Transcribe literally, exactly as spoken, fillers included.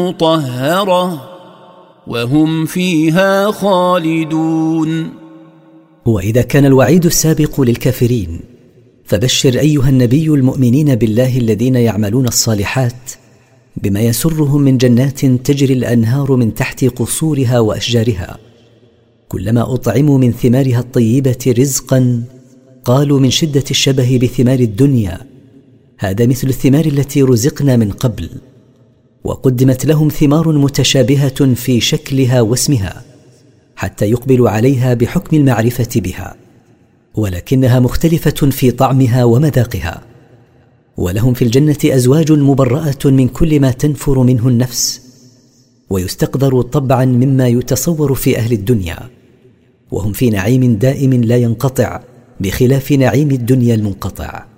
مطهرة وهم فيها خالدون. وإذا كان الوعيد السابق للكافرين فبشر أيها النبي المؤمنين بالله الذين يعملون الصالحات بما يسرهم من جنات تجري الأنهار من تحت قصورها وأشجارها، كلما أطعموا من ثمارها الطيبة رزقا قالوا من شدة الشبه بثمار الدنيا هذا مثل الثمار التي رزقنا من قبل، وقدمت لهم ثمار متشابهة في شكلها واسمها حتى يقبلوا عليها بحكم المعرفة بها، ولكنها مختلفة في طعمها ومذاقها. ولهم في الجنة أزواج مبرأة من كل ما تنفر منه النفس، ويستقذر طبعا مما يتصور في أهل الدنيا، وهم في نعيم دائم لا ينقطع بخلاف نعيم الدنيا المنقطع.